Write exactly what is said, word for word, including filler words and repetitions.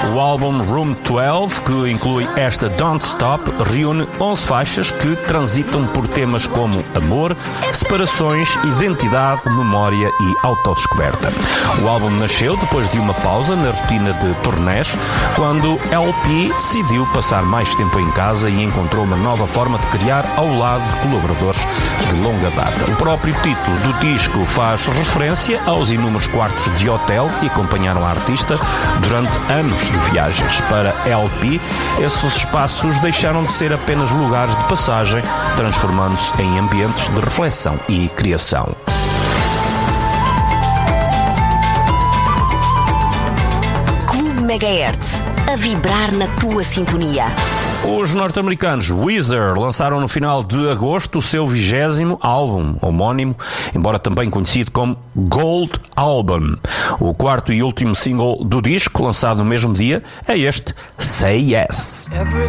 O álbum Room doze, que inclui esta Don't Stop, reúne onze faixas que transitam por temas como amor, separações, identidade, memória e autodescoberta. O álbum nasceu depois de uma pausa na rotina de turnés, quando L P decidiu passar mais tempo em casa e encontrou uma nova forma de criar ao lado de colaboradores de longa data. O próprio título do disco faz referência aos inúmeros quartos de hotel que acompanharam a artista durante anos de viagens. Para L P, esses espaços deixaram de ser apenas lugares de passagem, transformando-se em ambientes de reflexão e criação. Clube Megahertz, a vibrar na tua sintonia. Os norte-americanos Weezer lançaram no final de agosto o seu vigésimo álbum homónimo, embora também conhecido como Gold Album. O quarto e último single do disco, lançado no mesmo dia, é este Say Yes.